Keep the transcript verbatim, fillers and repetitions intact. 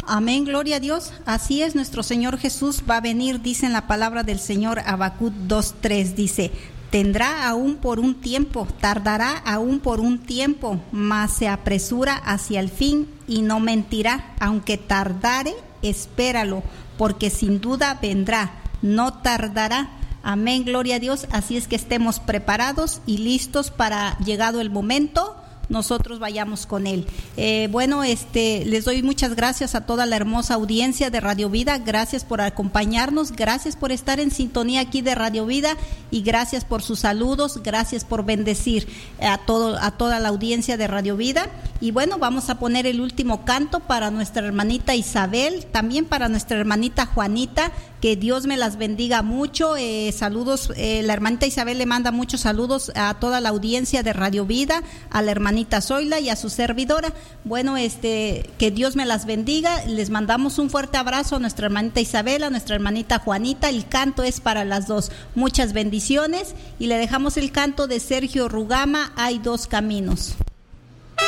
Amén, gloria a Dios. Así es, nuestro Señor Jesús va a venir, dice en la palabra del Señor, Habacuc dos tres, dice: tendrá aún por un tiempo, tardará aún por un tiempo, mas se apresura hacia el fin y no mentirá. Aunque tardare, espéralo, porque sin duda vendrá, no tardará. Amén, gloria a Dios. Así es que estemos preparados y listos para, llegado el momento, nosotros vayamos con Él. Eh, bueno, este, les doy muchas gracias a toda la hermosa audiencia de Radio Vida. Gracias por acompañarnos, gracias por estar en sintonía aquí de Radio Vida y gracias por sus saludos, gracias por bendecir a todo, a toda la audiencia de Radio Vida. Y bueno, vamos a poner el último canto para nuestra hermanita Isabel, también para nuestra hermanita Juanita. Que Dios me las bendiga mucho. Eh, saludos, eh, la hermanita Isabel le manda muchos saludos a toda la audiencia de Radio Vida, a la hermanita Zoila y a su servidora. Bueno, este, que Dios me las bendiga. Les mandamos un fuerte abrazo a nuestra hermanita Isabel, a nuestra hermanita Juanita. El canto es para las dos. Muchas bendiciones y le dejamos el canto de Sergio Rugama, Hay dos caminos.